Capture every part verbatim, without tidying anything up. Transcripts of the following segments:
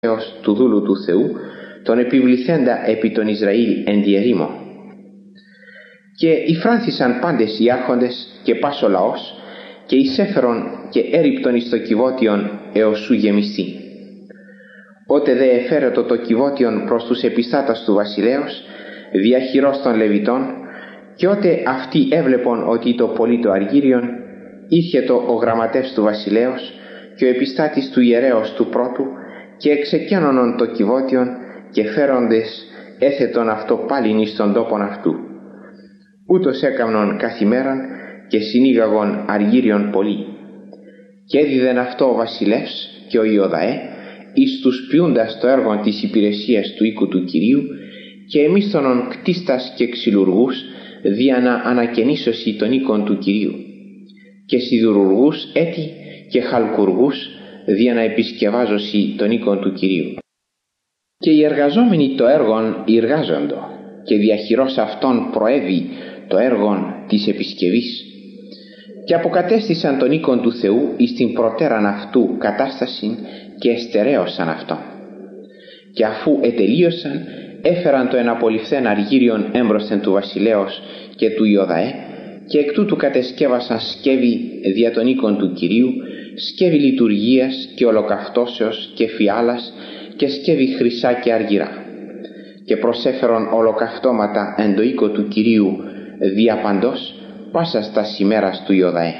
του δούλου του Θεού, τον επιβληθέντα επί τον Ισραήλ εν τη ερήμο. Και υφράνθησαν πάντες οι άρχοντες και πας ο λαός, και εισέφερον και έριπτον εις το κυβότιον έως σου γεμιστεί. Ότε δε εφέρετο το κυβότιον προς τους επιστάτας του βασιλέως, διαχειρός των Λεβιτών, και ότε αυτοί έβλεπον ότι το πολύ το αργύριον, ήρχετο ο γραμματεύς του βασιλέως και ο επιστάτης του ιερέως του πρώτου, και εξεκένωνον το κυβότιον, και φέροντες έθετον αυτό πάλιν εις τον τόπον αυτού. Ούτως έκαμνον καθημέραν και συνήγαγον αργύριον πολύ. Και έδιδεν αυτό ο βασιλεύς και ο Ιωδαέ εις τους ποιούντας το έργο της υπηρεσίας του οίκου του Κυρίου, και εμίσθωνον κτίστας και ξυλουργούς δια να ανακαινήσωση των οίκων του Κυρίου, και σιδηρουργούς έτη και χαλκουργούς δια να επισκευάζωση των οίκων του Κυρίου. Και οι εργαζόμενοι το έργον εργάζοντο, και διαχειρός αυτών προέβη το έργον της επισκευής, και αποκατέστησαν τον οίκον του Θεού εις την προτέραν αυτού κατάσταση και εστερέωσαν αυτόν. Και αφού ετελείωσαν, έφεραν το εναπολυφθέν αργύριον έμπροσθεν του βασιλέως και του Ιωδαέ, και εκ τούτου κατεσκεύασαν σκεύη δια των οίκων του Κυρίου, σκεύη λειτουργίας και ολοκαυτώσεως και φιάλας και σκεύη χρυσά και αργυρά. Και προσέφερον ολοκαυτώματα εν το οίκο του Κυρίου διαπαντός πάσα στα ημέρας του Ιωδαέ.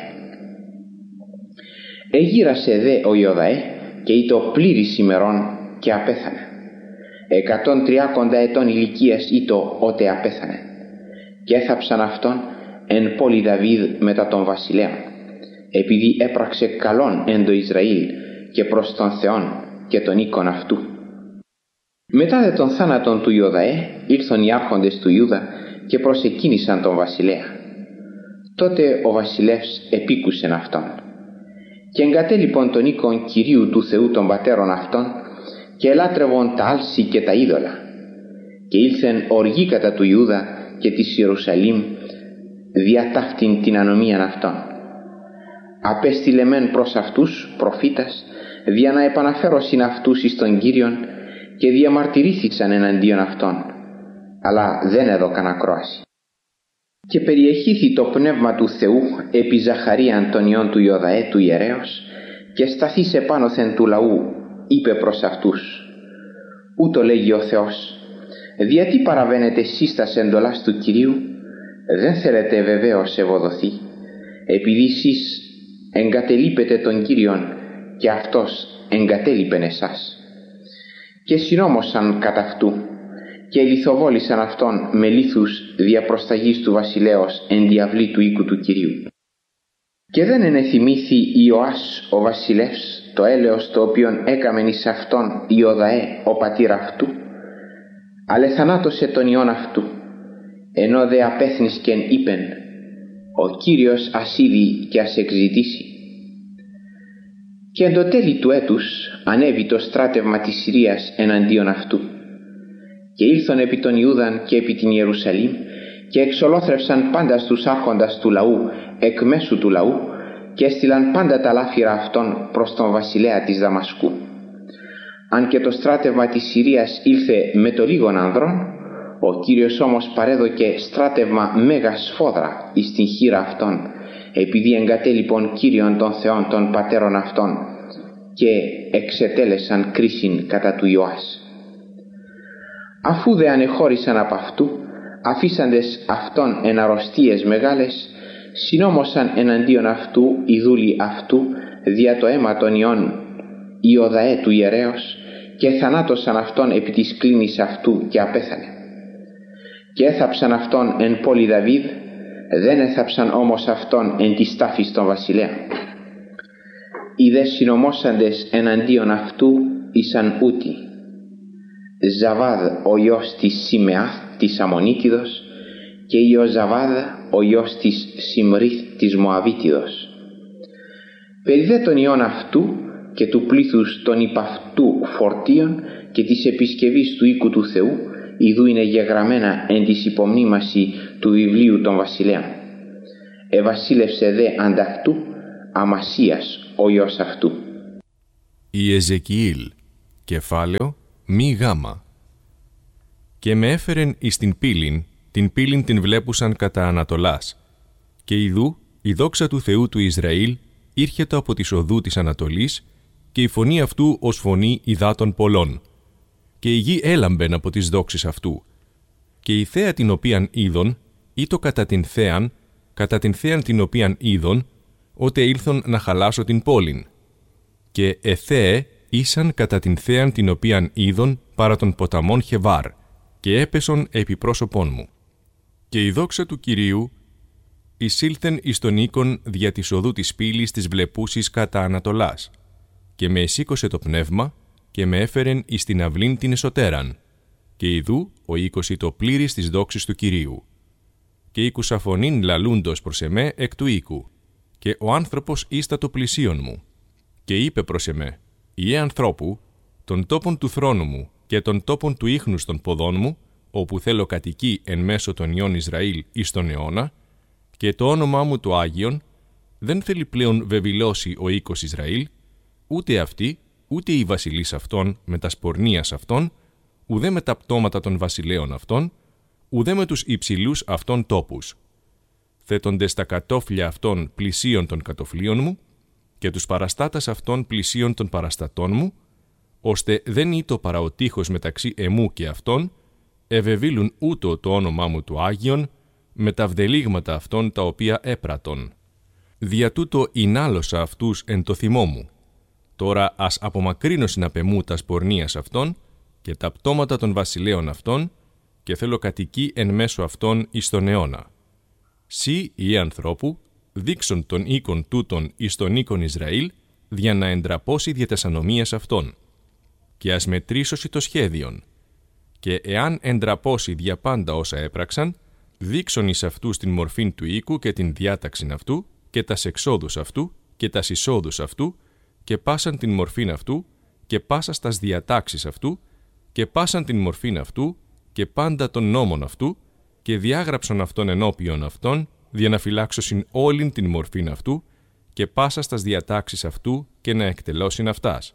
Εγύρασε δε ο Ιωδαέ και ήτο πλήρης ημερών και απέθανε. Εκατόν τριάκοντα ετών ηλικίας ήτο ότε απέθανε. Και έθαψαν αυτόν εν πόλη Δαβίδ μετά των βασιλέων, επειδή έπραξε καλόν εν το Ισραήλ και προς τον Θεόν και τον οίκον αυτού. Μετά δε των θάνατων του Ιωδαέ ήλθον οι άρχοντες του Ιούδα και προσεκίνησαν τον βασιλέα. Τότε ο βασιλεύς επίκουσεν αυτόν. Και εγκατέλειπον τον οίκον Κυρίου του Θεού των πατέρων αυτών, και ελάτρευον τα άλση και τα είδωλα. Και ήλθεν οργή κατά του Ιούδα και της Ιερουσαλήμ δια ταύτην την ανομίαν αυτών. Απέστειλε μεν προς αυτούς προφήτας δια να επαναφέρωσιν αυτούς εις τον Κύριον, και διαμαρτυρήθησαν εναντίον αυτών, αλλά δεν έδωκαν ακρόαση. Και περιεχήθη το πνεύμα του Θεού επί Ζαχαρίαν τον ιών του Ιωδαέ του ιερέως, και σταθείς επάνωθεν του λαού, είπε προς αυτούς: ούτω λέγει ο Θεός, διατί παραβαίνετε εσείς τα εντολάς του Κυρίου? Δεν θέλετε βεβαίως ευωδοθεί, επειδή εσείς εγκατελείπετε τον Κύριον και αυτός εγκατέλειπεν εσάς. Και συνόμωσαν κατά αυτού και λιθοβόλησαν αυτόν με λίθους δια προσταγής του βασιλέως εν διαβλή του οίκου του Κυρίου. Και δεν ενεθυμήθη Ιωάς ο βασιλεύς το έλεος το οποίον έκαμεν εις αυτόν Ιωδαέ ο πατήρ αυτού, αλλά θανάτωσε τον ιόν αυτού, ενώ δε απέθνισκεν είπεν: ο Κύριος ας είδει και ας εξητήσει. Και εν το τέλει του έτους ανέβη το στράτευμα της Συρίας εναντίον αυτού, και ήλθον επί τον Ιούδαν και επί την Ιερουσαλήμ, και εξολόθρευσαν πάντα στους άρχοντας του λαού εκ μέσου του λαού, και έστειλαν πάντα τα λάφυρα αυτών προς τον βασιλέα της Δαμασκού. Αν και το στράτευμα της Συρίας ήλθε με το λίγον ανδρών, ο Κύριος όμως παρέδωκε στράτευμα μέγα σφόδρα εις την χείρα αυτών, επειδή εγκατέλειπον Κύριον των Θεών των πατέρων αυτών, και εξετέλεσαν κρίσιν κατά του Ιωάς. Αφού δε ανεχώρησαν από αυτού, αφήσαντες αυτόν εν αρρωστίες μεγάλες, συνόμωσαν εναντίον αυτού οι δούλοι αυτού δια το αίμα των ιών Ιωδαέ του ιερέως, και θανάτωσαν αυτόν επί της κλίνης αυτού και απέθανε. Και έθαψαν αυτόν εν πόλη Δαβίδ, δεν έθαψαν όμως αυτόν εν της τάφης των βασιλέων. Οι δε συνομώσαντες εναντίον αυτού ήσαν ούτι: Ζαβάδ ο γιος της Σιμεάθ της Αμμονίτιδος, και Ιωζαβάδ ο γιος της Σιμρίθ της Μωαβίτιδος. Περί δε των ιών αυτού και του πλήθους των υπαυτού φορτίων και της επισκευής του οίκου του Θεού, ιδού είναι γεγραμμένα εν της υπομνήμαση του βιβλίου των βασιλέων. Εβασίλευσε δε ανταυτού Αμασίας ο γιος αυτού. Η Εζεκιήλ, Κεφάλαιο μη γάμα. Και με έφερεν εις την πύλην, την πύλην την βλέπουσαν κατά Ανατολάς. Και ιδού, η δόξα του Θεού του Ισραήλ ήρχετο από της οδού της Ανατολής, και η φωνή αυτού ως φωνή υδάτων πολλών. Και η γη έλαμπεν από τις δόξεις αυτού. Και η θέα την οποίαν είδον, ήτο κατά την θέαν, κατά την θέαν την οποίαν είδον, ότε ήλθον να χαλάσω την πόλην. Και εθέε ήσαν κατά την θέαν την οποίαν είδον παρά των ποταμών Χεβάρ, και έπεσον επί πρόσωπόν μου. Και η δόξα του Κυρίου εισήλθεν εις τον οίκον δια της οδού της πύλης της βλεπούσης κατά Ανατολάς, και με εσήκωσε το πνεύμα και με έφερεν εις την αυλήν την εσωτέραν, και ιδού ο οίκος ήτο πλήρης της δόξης του Κυρίου. Και ήκουσα φωνήν λαλούντος προς εμέ εκ του οίκου, και ο άνθρωπος ίστατο πλησίον μου, και είπε προς εμέ: «Ιε ανθρώπου, των τόπων του θρόνου μου και των τόπων του ίχνους των ποδών μου, όπου θέλω κατοικεί εν μέσω των ιών Ισραήλ εις τον αιώνα, και το όνομά μου το Άγιον, δεν θέλει πλέον βεβηλώσει ο οίκος Ισραήλ, ούτε αυτοί, ούτε οι βασιλείς αυτών με τα σπορνίας αυτών, ουδέ με τα πτώματα των βασιλέων αυτών, ουδέ με τους υψηλούς αυτών τόπους. Θέτοντες τα κατόφλια αυτών πλησίων των κατοφλίων μου, και τους παραστάτας αυτών πλησίων των παραστατών μου, ώστε δεν ήτο παρά ο τείχος μεταξύ εμού και αυτών, ευεβήλουν ούτω το όνομά μου το Άγιον, με τα βδελίγματα αυτών τα οποία έπρατον. Δια τούτο εινάλωσα αυτούς εν το θυμό μου. Τώρα ας απομακρύνωσιν απ' εμού τα σπορνίας αυτών και τα πτώματα των βασιλέων αυτών, και θέλω κατοικεί εν μέσω αυτών εις τον αιώνα. Σύ, Ιε ανθρώπου, δείξον τον οίκον τούτον εις τον οίκον Ισραήλ, δια να εντραπώσει δια τας ανομίας αυτών. Και ας μετρήσωσι το σχέδιον. Και εάν εντραπώσει δια πάντα όσα έπραξαν, δείξον εις αυτούς την μορφήν του οίκου και την διάταξην αυτού, και τας εξόδους αυτού, και τας εισόδους αυτού, και πάσαν την μορφήν αυτού, και πάσα τας διατάξεις αυτού, και πάσαν την μορφήν αυτού, και πάντα των νόμων αυτού, και διάγραψον αυτόν ενώπιον αυτών, δια να φυλάξωσιν όλην την μορφήν αυτού, και πάσα τας διατάξεις αυτού, και να εκτελώσιν αυτάς.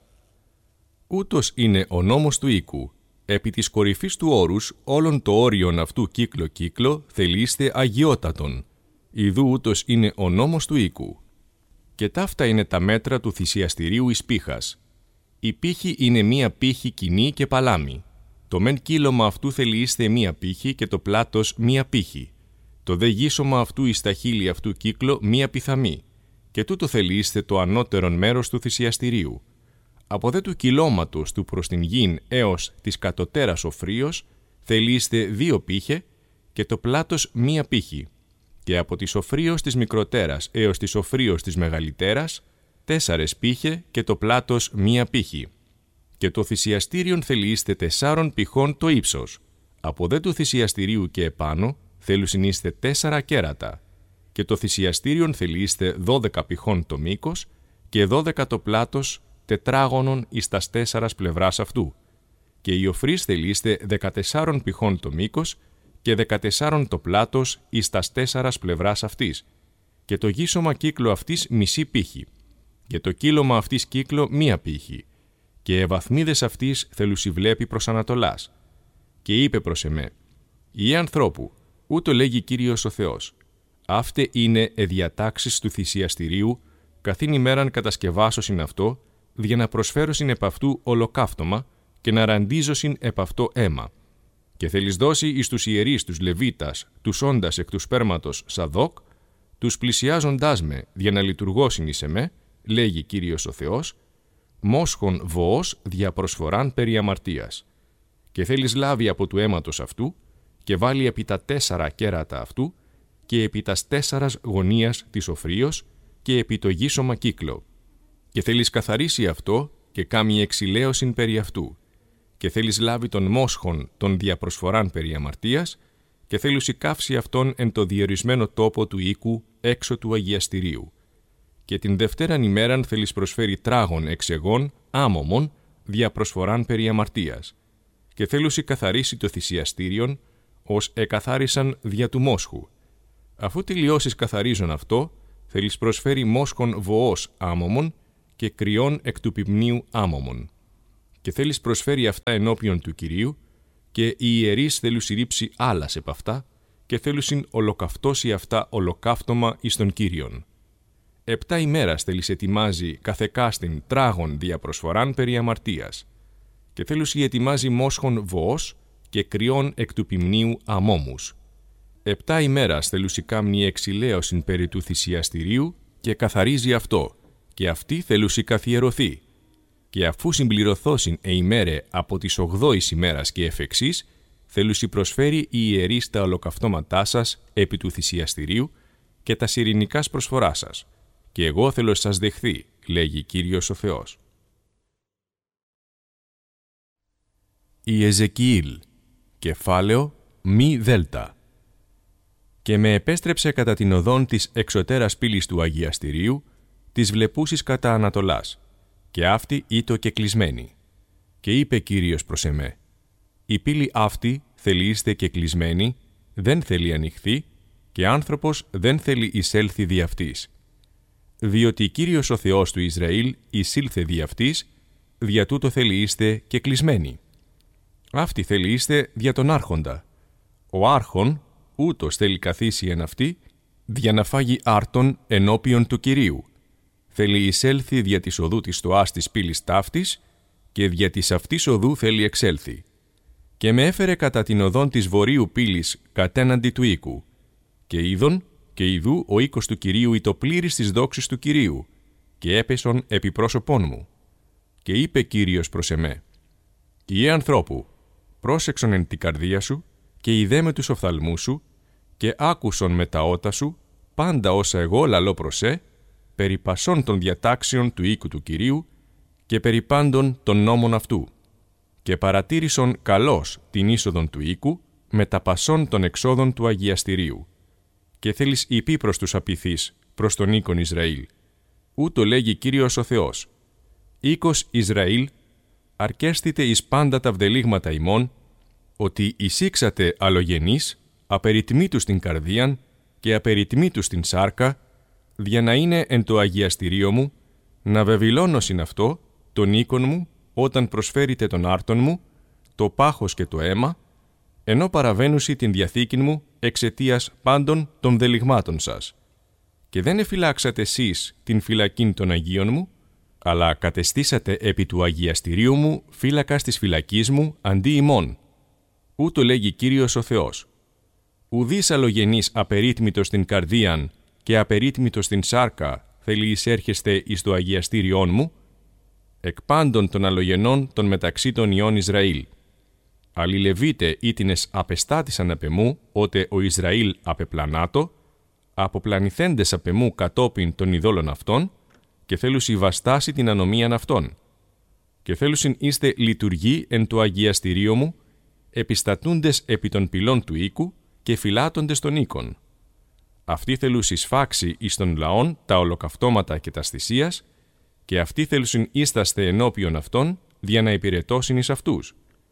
Ούτως είναι ο νόμος του οίκου. Επί της κορυφής του όρους, όλον το όριον αυτού κύκλο-κύκλο, θελείστε αγιότατον. Ιδού ούτως είναι ο νόμος του οίκου. Και ταύτα είναι τα μέτρα του θυσιαστηρίου εις πύχας. Η πύχη είναι μία πύχη κοινή και παλάμη. Το μεν κύλωμα αυτού θελείστε μία πύχη και το πλάτος μία πύχη. Το δε γύσωμα αυτού εις τα χείλη αυτού κύκλο μία πιθαμή. Και τούτο θελείστε το ανώτερον μέρος του θυσιαστηρίου. Από δε του κυλώματος του προς την γην έως της κατωτέρας οφρίος θελείστε δύο πύχε και το πλάτος μία πύχη. Και από της οφρίος της μικροτέρας έως της οφρίος της μεγαλυτέρας τέσσαρες πύχε και το πλάτος μία πύχη. Και το θυσιαστήριον θελείστε τεσσάρων πυχών το ύψος. Από δε του θυσιαστηρίου και επάνω θέλουσιν είστε τέσσερα κέρατα. Και το θυσιαστήριον θελείστε δώδεκα πυχών το μήκος και δώδεκα το πλάτος τετράγωνων εις τας τέσσαρας πλευράς αυτού. Και η οφρής θελείστε δεκατεσσάρων πυχών το μήκος και δεκατεσσάρων το πλάτος εις τας τέσσαρας πλευράς αυτής. Και το γύσωμα κύκλο αυτής μισή πύχη. Και το κύλωμα αυτής κύκλο μία πύχη. Και ευαθμίδες αυτής θελουσιβλέπει προς Ανατολάς. Και είπε προς εμέ: «Ιε ανθρώπου, ούτω λέγει Κύριος ο Θεός. Αύτε είναι εδιατάξεις του θυσιαστηρίου, καθήν ημέραν κατασκευάσωσιν αυτό, για να προσφέρωσιν επ' αυτού ολοκαύτωμα και να ραντίζωσιν επ' αυτό αίμα. Και θέλεις δώσει εις τους ιερείς τους Λεβίτας, τους όντας εκ του σπέρματος Σαδόκ, τους πλησιάζοντάς με για να λειτουργώσιν εις εμέ, λέγει Κύριος ο Θεός, μόσχον βοός δια προσφοράν περί αμαρτίας. Και θέλεις λάβει από του αίματος αυτού και βάλει επί τα τέσσερα κέρατα αυτού και επί τας τέσσαρας γωνίας της οφρίος και επί το γύσωμα κύκλο. Και θέλεις καθαρίσει αυτό και κάμει εξηλαίωσιν περί αυτού. Και θέλεις λάβει τον μόσχον των διαπροσφοράν περί αμαρτίας και θέλουσι καύσει αυτόν εν το διορισμένο τόπο του οίκου έξω του αγιαστηρίου. Και την Δευτέραν ημέραν θέλεις προσφέρει τράγων εξεγών άμωμον διαπροσφοράν περί αμαρτίας. Και θέλουσι καθαρίσει το θυσιαστήριον ως εκαθάρισαν δια του μόσχου. Αφού τελειώσεις καθαρίζον αυτό, θέλεις προσφέρει μόσχον βοός άμωμον και κρυών εκ του πυμνίου άμωμον. και θέλεις προσφέρει αυτά ενώπιον του Κυρίου, και οι ιερείς θέλουσι ρίψει άλλας επ' αυτά, και θέλουσιν ολοκαυτώσει αυτά ολοκαύτωμα εις τον Κύριον. Επτά ημέρας θέλεις ετοιμάζει καθεκάστην τράγων διαπροσφοράν περί αμαρτίας, και θέλουσι ετοιμάζει μόσχον βοός και κρυών εκ του ποιμνίου αμόμους. Επτά ημέρας θέλουσι κάμνη εξηλαίωσιν περί του θυσιαστηρίου και καθαρίζει αυτό, και αυτή θέλουσι καθιερωθεί. Και αφού συμπληρωθώσιν εημέρε από τις ογδόης ημέρας και εφ' εξής, θέλουσι προσφέρει η ιερείς τα ολοκαυτώματά σας επί του θυσιαστηρίου και τα ειρηνικάς προσφορά σας. Και εγώ θέλω σας δεχθεί, λέγει Κύριος ο Θεός. Η Εζεκιήλ, κεφάλαιο μη δέλτα. Και με επέστρεψε κατά την οδόν της εξωτέρας πύλης του Αγιαστηρίου, της βλεπούσης κατά Ανατολάς, και αυτή ήτο και κλεισμένη. Και είπε Κύριος προς εμέ, η πύλη αυτή θέλει είστε και κλεισμένη, δεν θέλει ανοιχθεί, και άνθρωπος δεν θέλει εισέλθει δι' αυτής. Διότι Κύριος ο Θεός του Ισραήλ εισήλθε δι' αυτής, δια τούτο θέλει είστε και κλεισμένοι. Αυτή θέλει είστε δια τον άρχοντα. Ο άρχον ούτως θέλει καθίσει εν αυτή, δια να φάγει άρτον ενώπιον του Κυρίου. Θέλει εισέλθει δια της οδού της στοάς της πύλης ταύτης, και δια της αυτής οδού θέλει εξέλθει. Και με έφερε κατά την οδόν της βορείου πύλης κατέναντι του οίκου. Και είδον, και ιδού ο οίκος του Κυρίου ήτο πλήρης της δόξης του Κυρίου, και έπεσον επί πρόσωπόν μου. Και είπε Κύριος προς εμέ, «Ιε ανθρώπου, πρόσεξον εν την καρδία σου, και ειδέ με τους οφθαλμούς σου, και άκουσον με τα ότα σου, πάντα όσα εγώ λαλώ προς σε, περί πασών των διατάξεων του οίκου του Κυρίου, και περί πάντων των νόμων αυτού. Και παρατήρησον καλώς την είσοδον του οίκου, με τα πασών των εξόδων του Αγιαστηρίου. Και θέλεις υπή προς τους απειθείς, προς τον οίκον Ισραήλ. Ούτω λέγει Κύριος ο Θεός. Οίκος Ισραήλ, αρκέστητε εις πάντα τα βδελίγματα ημών, ότι εισήξατε αλλογενείς, απεριτμήτους την καρδίαν και απεριτμήτους την σάρκα, δια να είναι εν το Αγιαστηρίο μου, να βεβηλώνωσιν αυτό, τον οίκον μου, όταν προσφέρετε τον άρτον μου, το πάχος και το αίμα, ενώ παραβαίνουσι την διαθήκην μου εξαιτίας πάντων των δελιγμάτων σας. Και δεν εφυλάξατε εσείς την φυλακήν των Αγίων μου, αλλά κατεστήσατε επί του Αγιαστηρίου μου φύλακας της φυλακής μου αντί ημών. Ούτω λέγει Κύριος ο Θεός. Ουδής αλλογενής απερίτμητος την καρδίαν και απερίτμητος την σάρκα θέλει εισέρχεστε εις το Αγιαστήριόν μου, εκ πάντων των αλλογενών των μεταξύ των ιών Ισραήλ. Αλληλεβείτε ήτινες απεστάτησαν απ' εμού, ότε ο Ισραήλ απεπλανάτο, αποπλανηθέντες απ' εμού κατόπιν των ειδόλων αυτών, και θέλουσι βαστάσει την ανομίαν αυτών. Και θέλουσιν είστε λειτουργοί εν το Αγιαστηρίο μου, επιστατούντες επί των πυλών του οίκου και φυλάτοντες των οίκων. Αυτοί θέλουσι σφάξει εις των λαών τα ολοκαυτώματα και τα θυσίας, και αυτοί θέλουσιν ίσταστε ενώπιον αυτών, δια να υπηρετώσιν εις αυτούς.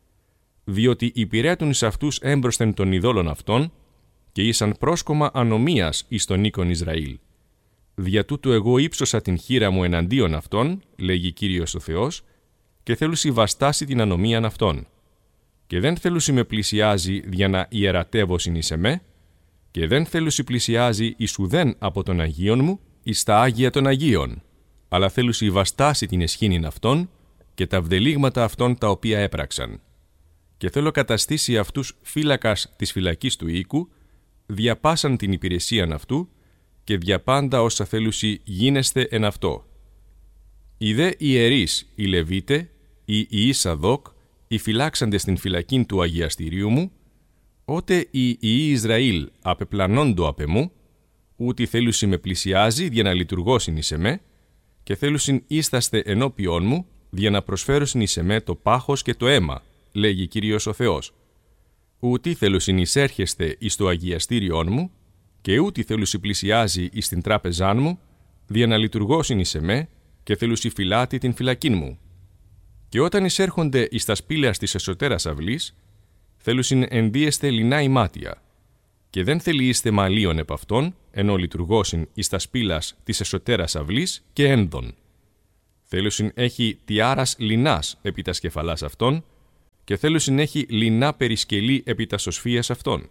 Διότι υπηρέτουν εις αυτούς έμπροσθεν των ειδόλων αυτών, και ήσαν πρόσκομα ανομίας εις τον οίκον Ισραήλ. Δια τούτου εγώ ύψωσα την χείρα μου εναντίον αυτών, λέγει Κύριος ο Θεός, και θέλουσι βαστάσει την ανομίαν αυτών. Και δεν θέλουσι με πλησιάζει δια να ιερατεύωσιν εις εμέ, και δεν θέλουσι πλησιάζει εις ουδέν από τον Αγίον μου, εις τα Άγια των Αγίων, αλλά θέλουσι βαστάσει την εσχήνην αυτών και τα βδελίγματα αυτών τα οποία έπραξαν. Και θέλω καταστήσει αυτούς φύλακας της φυλακής του οίκου, διαπάσαν την υπηρεσίαν αυτού, και διαπάντα όσα θέλουσι γίνεστε εν αυτό. Οι δε ιερείς, οι Λεβίτε, οι Ιησαδόκ, οι φυλάξαντες στην φυλακήν του Αγιαστηρίου μου, ότε οι Ιη Ισραήλ απεπλανώντο απ' εμού, ούτι θέλουσι με πλησιάζει δια να λειτουργώσιν εις εμέ, και θέλουσιν ίσταστε ενώπιόν μου, δια να προσφέρωσιν εις εμέ το πάχος και το αίμα, λέγει Κύριος ο Θεός. Ούτι θέλουσιν εισέρχεστε εις το Αγιαστήριόν μου, και ούτι θέλουσι πλησιάζει εις την τράπεζάν μου, δια να λειτουργώσιν εις εμέ, και θέλουσι φυλάτη την φυλακήν μου. Και όταν εισέρχονται εις τα σπήλαια της εσωτέρας αυλής, θέλουσιν ενδύεστε λινά ημάτια, και δεν θέλει είστε μαλλίον επ' αυτών, ενώ λειτουργώσιν εις τα σπήλας της εσωτέρας αυλής και ένδον. θέλουσιν έχει τιάρας λινάς επί τα σκεφαλάς αυτών και θέλουσιν έχει λινά περισκελή επί τα σωσφίας αυτών.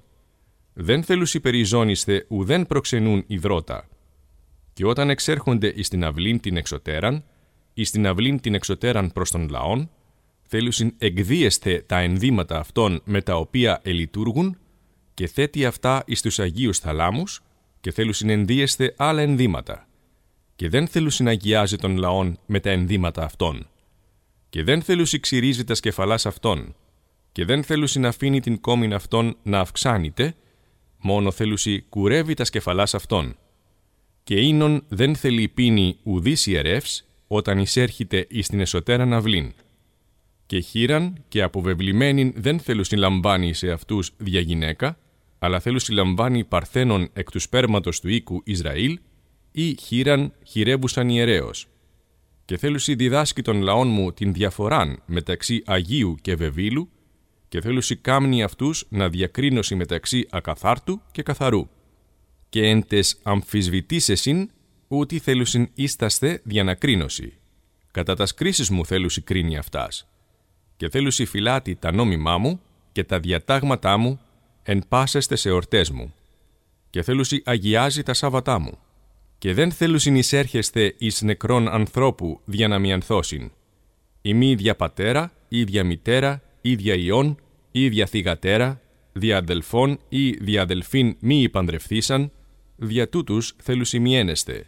Δεν θέλουσι περιζώνισθε ουδέν προξενούν υδρότα. Και όταν εξέρχονται εις την αυλήν την εξωτέραν, εις την αυλήν την εξωτέραν προς τον λαόν, θέλουσιν εκδίεσθε τα ενδύματα αυτών με τα οποία ελειτούργουν και θέτει αυτά εις τους Αγίους θαλάμους και θέλουσιν ενδύεσθε άλλα ενδύματα. Και δεν θέλουσιν αγιάζει τον λαόν με τα ενδύματα αυτών. Και δεν θέλουσι ξυρίζει τα σκεφαλάς αυτών. Και δεν θέλουσιν αφήνει την κόμην αυτών να αυξάνεται, μόνο θέλουσι κουρεύει τα σκεφαλάς αυτών. Και ίνον δεν θέλει πίνει ουδής ιερεύς όταν εισέρχεται εις την εσωτέραν αυλήν. Και χείραν και αποβεβλημένην δεν θέλουσι λαμβάνει σε αυτούς δια γυναίκα, αλλά θέλουσι λαμβάνει παρθένων εκ του σπέρματος του οίκου Ισραήλ, ή χείραν χειρεύουσαν ιερέως. Και θέλουσι διδάσκει των λαών μου την διαφοράν μεταξύ Αγίου και Βεβήλου, και θέλουσι κάμνει αυτούς να διακρίνωση μεταξύ ακαθάρτου και καθαρού. Και εν τες αμφισβητήσεσιν, ούτι θέλουσιν ίσταστε διανακρίνωση. Κατά τας κρίσεις μου θέλουσι κρίνει αυτάς. Και θέλουσι φυλάτη τα νόμιμά μου και τα διατάγματά μου εν πάσες τες εορτές μου. Και θέλουσι αγιάζει τα Σάββατά μου. Και δεν θέλουσιν εισέρχεστε εις νεκρών ανθρώπου δια να μη ανθώσιν. Ημί ίδια πατέρα, ίδια μητέρα, ίδια ιών, ίδια θυγατέρα, δια αδελφών ή δια αδελφήν μη υπανδρευθήσαν, δια τούτους θέλουσι μιένεστε.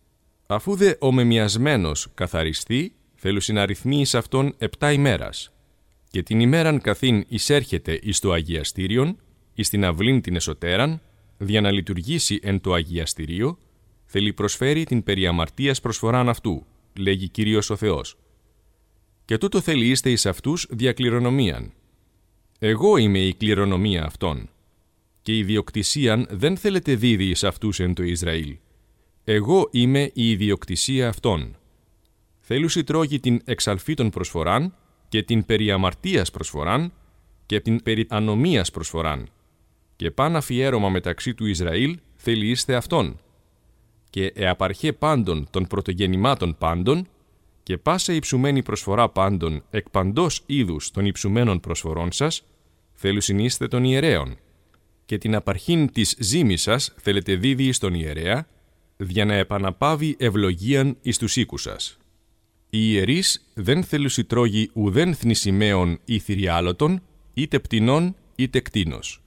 Αφού δε ο μεμιασμένος καθαριστεί, θέλουσιν αριθμεί εις αυτόν επτά ημέρας. Και την ημέραν καθήν εισέρχεται εις το αγιαστήριον, εις την αυλήν την εσωτέραν, δια να λειτουργήσει εν το αγιαστηρίο, θέλει προσφέρει την περί αμαρτίας προσφοράν αυτού, λέγει Κύριος ο Θεός. Και τούτο θέλει είστε εις αυτούς διακληρονομίαν. Εγώ είμαι η κληρονομία αυτών. Και η ιδιοκτησίαν δεν θέλετε δίδει εις αυτούς εν το Ισραήλ. Εγώ είμαι η ιδιοκτησία αυτών. Θέλουσι τρώγει την εξαλφή των προσφοράν και την περί αμαρτίας προσφοράν και την περί ανομίας προσφοράν. Και παν αφιέρωμα μεταξύ του Ισραήλ θέλει είστε αυτών. Και εαπαρχέ πάντων των πρωτογεννημάτων πάντων και πάσα υψουμένη προσφορά πάντων εκ παντός είδους των υψουμένων προσφορών σας, θέλουσιν είστε των ιερέων. Και την απαρχήν της ζήμης σας θέλετε δίδει εις τον ιερέα, δια να επαναπάβει ευλογίαν εις τους οίκους σας. Οι ιερείς δεν θέλουσι τρώγει ουδέν θνησιμαίων ή θηριάλωτων, είτε πτηνών είτε κτήνος.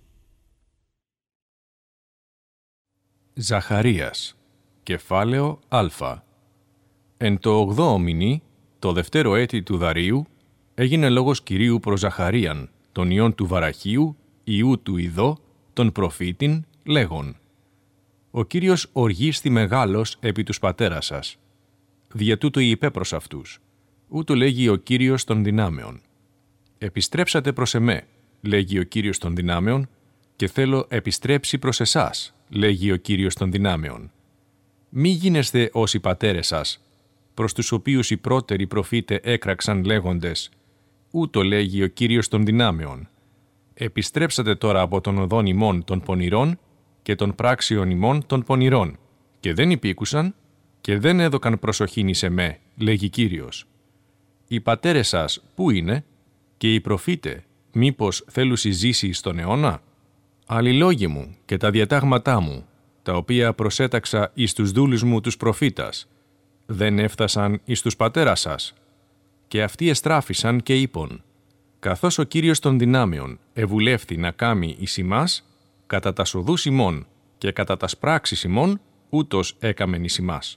Ζαχαρίας, κεφάλαιο Α. Εν το ογδόο μηνύ, το δευτέρο έτη του Δαρίου, έγινε λόγος Κυρίου προς Ζαχαρίαν, τον ιόν του Βαραχίου, ιού του Ιδώ, τον προφήτην, λέγον: «Ο Κύριος οργίστη μεγάλος επί τους πατέρας σας. Δια τούτο είπε προς αυτούς, ούτω λέγει ο Κύριος των δυνάμεων. Επιστρέψατε προς εμέ, λέγει ο Κύριος των δυνάμεων, και θέλω επιστρέψει προς εσάς, λέγει ο Κύριος των δυνάμεων. Μη γίνεστε ως οι πατέρες σας, προς τους οποίους οι πρώτεροι προφήτε έκραξαν λέγοντες, ούτω λέγει ο Κύριος των δυνάμεων. Επιστρέψατε τώρα από τον οδόν ημών των πονηρών και των πράξεων ημών των πονηρών, και δεν υπήκουσαν και δεν έδωκαν προσοχήν σε με, λέγει Κύριος. Οι πατέρες σας πού είναι, και οι προφήτε, μήπως θέλουσι ζήσει στον αιώνα? Αλληλόγοι μου και τα διατάγματά μου, τα οποία προσέταξα εις τους δούλους μου τους προφήτας, δεν έφτασαν εις τους πατέρας σας. Και αυτοί εστράφησαν και είπον, καθώς ο Κύριος των δυνάμεων ευουλεύθη να κάμει εις ημάς, κατά τα σοδούς ημών και κατά τας πράξεις ημών, ούτως έκαμεν εις ημάς.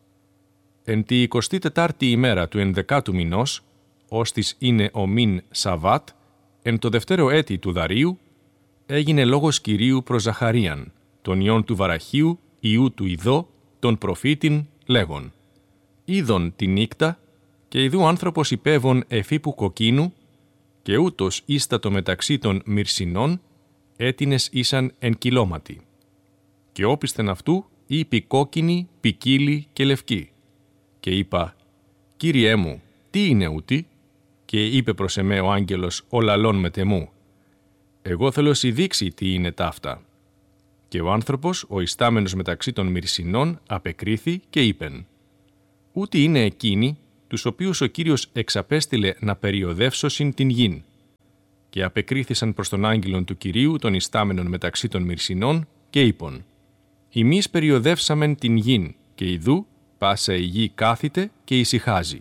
Εν τη εικοστή τετάρτη ημέρα του ενδεκάτου μηνός, ώστις είναι ο μήν Σαββάτ, εν το δευτέρο έτη του Δαρίου, έγινε λόγος Κυρίου προς Ζαχαρίαν, τον ιόν του Βαραχίου, ιού του Ιδώ, τον προφήτην, λέγον: «Είδον τη νύκτα, και ιδού άνθρωπος υπέβων εφήπου κοκκίνου, και ούτως ίστατο μεταξύ των μυρσινών, έτινες ήσαν εν κυλώματι. Και όπισθεν αυτού είπε κόκκινη, ποικίλη και λευκή. Και είπα, Κύριέ μου, τι είναι ούτη? Και είπε προς εμέ ο άγγελος ο λαλών με τεμού, εγώ θέλω σοι δείξει τι είναι ταύτα. Και ο άνθρωπος, ο ιστάμενος μεταξύ των μυρσινών, απεκρίθη και είπεν, ούτι είναι εκείνοι, τους οποίους ο Κύριος εξαπέστειλε να περιοδεύσωσιν την γην. Και απεκρίθησαν προς τον άγγελον του Κυρίου των ιστάμενων μεταξύ των Μυρσινών και είπον: «Ημείς περιοδεύσαμεν την γην, και ιδού πάσα η γη κάθεται και ησυχάζει».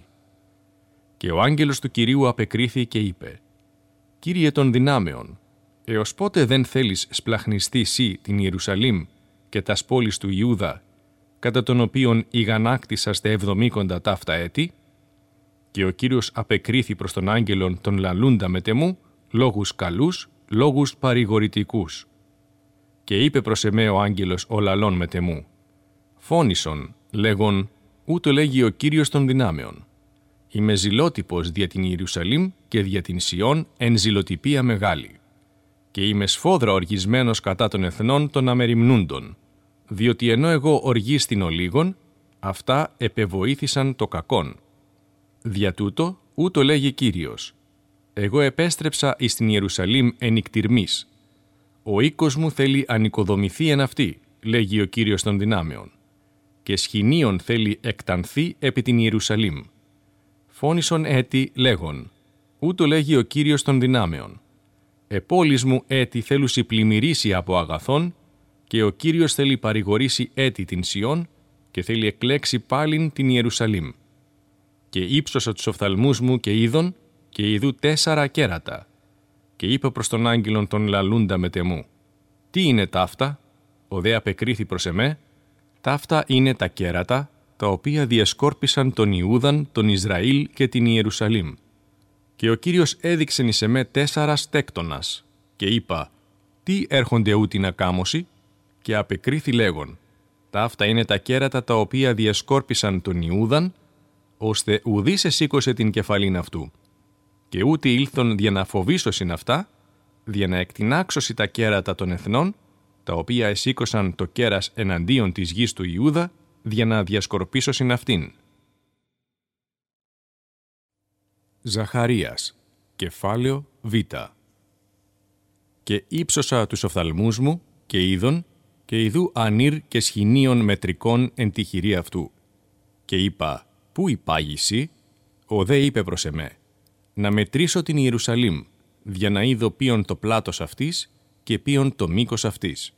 Και ο άγγελος του Κυρίου απεκρίθη και είπε: «Κύριε των δυνάμεων, έως πότε δεν θέλεις σπλαχνιστεί σύ την Ιερουσαλήμ και τας πόλεις του Ιούδα, κατά των οποίων ηγανάκτησας τε εβδομήκοντα ταύτα έτη?» Και ο Κύριος απεκρίθη προς τον άγγελον τον λαλούντα μετεμού λόγους καλούς, λόγους παρηγορητικούς. Και είπε προς εμέ ο άγγελος ο λαλών μετεμού: «Φώνησον, λέγον, ούτω λέγει ο Κύριος των δυνάμεων. Είμαι ζηλότυπος δια την Ιερουσαλήμ και δια την Σιών εν ζηλοτυπία μεγάλη. Και είμαι σφόδρα οργισμένος κατά των εθνών των αμεριμνούντων, διότι ενώ εγώ οργίστην ολίγων, αυτά επεβοήθησαν το κακόν. Δια τούτο, ούτω λέγει Κύριος: εγώ επέστρεψα εις την Ιερουσαλήμ εν ικτυρμής. Ο οίκος μου θέλει ανοικοδομηθεί εν αυτή, λέγει ο Κύριος των δυνάμεων, και σχοινίων θέλει εκτανθεί επί την Ιερουσαλήμ. Φώνησον έτη λέγον, ούτω λέγει ο Κύριος των δυνάμεων. Επόλης μου έτη θέλουσι πλημμυρίσει από αγαθών, και ο Κύριος θέλει παρηγορήσει έτη την Σιών και θέλει εκλέξει πάλιν την Ιερουσαλήμ. Και ύψωσα τους οφθαλμούς μου και είδον, και ειδού τέσσερα κέρατα. Και είπε προς τον άγγελον τον λαλούντα μετεμού: τι είναι ταύτα? Ο δε απεκρίθη προς εμέ: ταύτα είναι τα κέρατα, τα οποία διασκόρπισαν τον Ιούδαν, τον Ισραήλ και την Ιερουσαλήμ. Και ο Κύριος έδειξεν εις εμέ τέσσερα στέκτονας, και είπα: τι έρχονται ούτη να κάμωση? Και απεκρίθη λέγον: ταύτα είναι τα κέρατα τα οποία διασκόρπισαν τον Ιούδαν, ώστε ουδής εσήκωσε την κεφαλήν αυτού. Και ούτε ήλθον δια να φοβήσωσιν αυτά, δια να εκτινάξωσι τα κέρατα των εθνών, τα οποία εσήκωσαν το κέρας εναντίον της γης του Ιούδα, δια να διασκορπίσωσιν αυτήν. Ζαχαρίας, κεφάλαιο Β. Και ύψωσα τους οφθαλμούς μου και είδον, και ειδού ανήρ και σχοινίων μετρικών εν τη χειρή αυτού. Και είπα: πού υπάγησι? Ο δε είπε προς εμέ: να μετρήσω την Ιερουσαλήμ, για να είδω ποιον το πλάτος αυτής και ποιον το μήκος αυτής.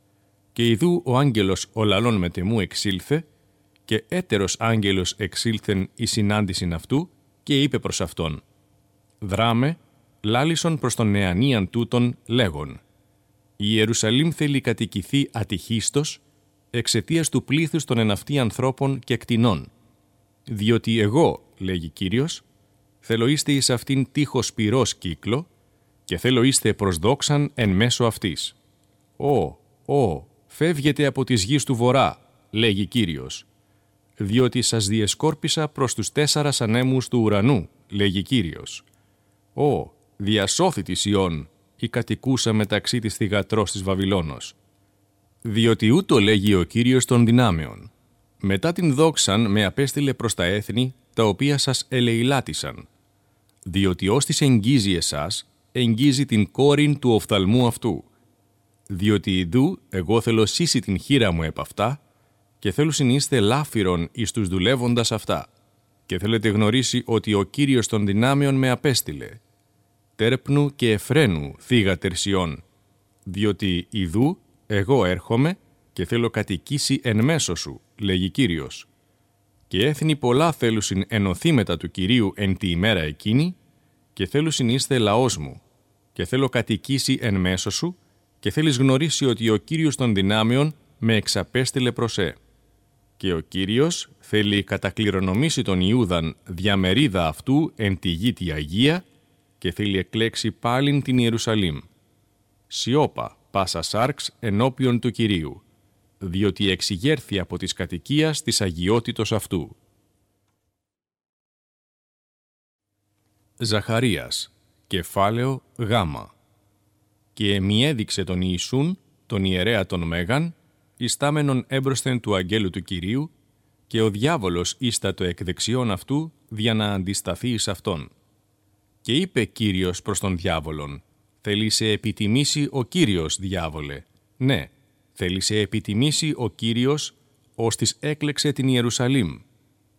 Και ειδού ο άγγελος ο λαλών μετεμού εξήλθε, και έτερος άγγελος εξήλθεν η συνάντησιν αυτού, και είπε προς αυτόν: δράμε, λάλησον προς τον νεανίαν τούτον, λέγον: η Ιερουσαλήμ θέλει κατοικηθεί ατυχίστος, εξαιτίας του πλήθους των εναυτή ανθρώπων και κτηνών. Διότι εγώ, λέγει Κύριος, θέλω είστε εις αυτήν τείχος πυρός κύκλο, και θέλω είστε προς δόξαν εν μέσω αυτής. Ω, ω, φεύγετε από της γης του βορρά, λέγει Κύριος, διότι σας διεσκόρπισα προς τους τέσσαρας ανέμους του ουρανού, λέγει Κύριος. Ω, διασώθη τη Σιών, η κατοικούσα μεταξύ της θυγατρός της Βαβυλώνος. Διότι ούτω λέγει ο Κύριος των δυνάμεων. Μετά την δόξαν με απέστειλε προς τα έθνη, τα οποία σας ελεηλάτησαν. Διότι ως της εγγίζει εσάς, εγγίζει την κόρην του οφθαλμού αυτού. Διότι ιδού εγώ θέλω σύσει την χείρα μου επ' αυτά, και θέλω συνείστε λάφυρον εις τους δουλεύοντας αυτά. Και θέλετε γνωρίσει ότι ο Κύριος των δυνάμεων με απέστειλε. Τέρπνου και Εφραίνου θύγατερ Σιών, διότι ιδού εγώ έρχομαι και θέλω κατοικήσει εν μέσω σου, λέγει Κύριος. Και έθνη πολλά θέλουσιν ενωθεί μετά του Κυρίου εν τη ημέρα εκείνη, και θέλουσιν είστε λαός μου, και θέλω κατοικήσει εν μέσω σου, και θέλεις γνωρίσει ότι ο Κύριος των δυνάμεων με εξαπέστειλε προς ε. Και ο Κύριος θέλει κατακληρονομήσει τον Ιούδαν διαμερίδα αυτού εν τη γη τη Αγία, και θέλει εκλέξει πάλιν την Ιερουσαλήμ. Σιώπα, πάσα σάρξ ενώπιον του Κυρίου, διότι εξηγέρθη από της κατοικίας της αγιότητος αυτού. Ζαχαρίας, κεφάλαιο Γ. Και μη έδειξε τον Ιησούν, τον ιερέα τον Μέγαν, ιστάμενον έμπροσθεν του αγγέλου του Κυρίου, και ο διάβολος ίστατο εκ δεξιών αυτού, δια να αντισταθεί εις αυτόν. Και είπε Κύριος προς τον διάβολον: θέλει σε επιτιμήσει ο Κύριος, διάβολε. Ναι, θέλει σε επιτιμήσει ο Κύριος, ως της έκλεξε την Ιερουσαλήμ.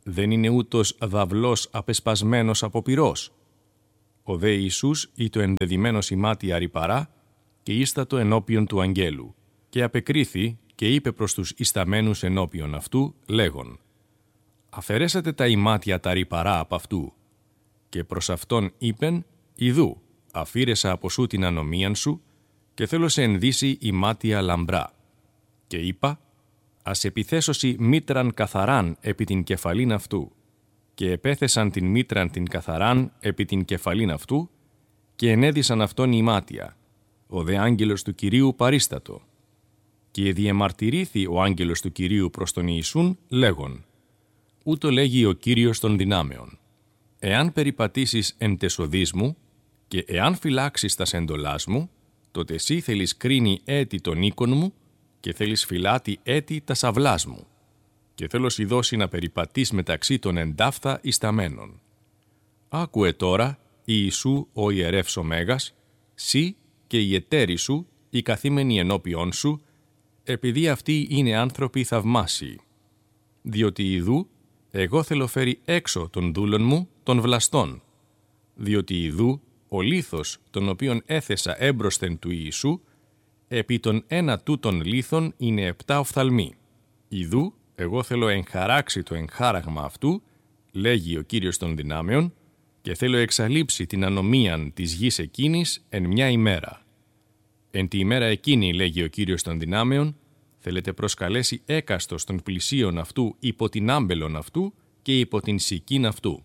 δεν είναι ούτως δαυλός απεσπασμένος από πυρός. Ο δε Ιησούς ήτο ενδεδημένος ημάτια ρυπαρά και ίστατο ενώπιον του αγγέλου και απεκρίθη και είπε προς τους ισταμένους ενώπιον αυτού λέγον «Αφαιρέσατε τα ημάτια τα ρυπαρά απ' αυτού». Και προς αυτόν είπεν «Ιδού, αφήρεσα από σου την ανομίαν σου και θέλω σε ενδύσει ημάτια λαμπρά». Και είπα «Ας επιθέσωσι μήτραν καθαράν επί την κεφαλήν αυτού». Και επέθεσαν την μήτραν την καθαράν επί την κεφαλήν αυτού και ενέδυσαν αυτόν ημάτια. Ο δε άγγελος του Κυρίου παρίστατο. Και διεμαρτυρήθη ο άγγελος του Κυρίου προς τον Ιησούν λέγον «Ούτω λέγει ο Κύριος των δυνάμεων. Εάν περιπατήσεις εν τεσοδείς μου και εάν φυλάξεις τα εντολάς μου, τότε εσύ θέλεις κρίνει έτη των οίκων μου και θέλεις φυλάτη έτη τα σαυλάς μου. Και θέλω σοι δώσει να περιπατείς μεταξύ των εντάφθα ισταμένων. Άκουε τώρα, Ιησού ο ιερεύς ο Μέγας, σύ και οι εταίροι σου, οι καθήμενοι ενώπιόν σου, επειδή αυτοί είναι άνθρωποι θαυμάσιοι. Διότι ιδού, εγώ θέλω φέρει έξω των δούλων μου, των βλαστών. Διότι ιδού, ο λίθος, τον οποίον έθεσα έμπροσθεν του Ιησού, επί των ένα τούτων λίθων είναι επτά οφθαλμοί. Ιδού, εγώ θέλω εγχαράξει το εγχάραγμα αυτού, λέγει ο Κύριος των δυνάμεων, και θέλω εξαλείψει την ανομίαν της γης εκείνης εν μια ημέρα. Εν τη ημέρα εκείνη, λέγει ο Κύριος των δυνάμεων, θέλετε προσκαλέσει έκαστος των πλησίων αυτού υπό την άμπελον αυτού και υπό την σικήν αυτού.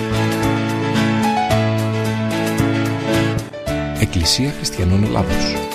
Εκκλησία Χριστιανών Ελλάδος.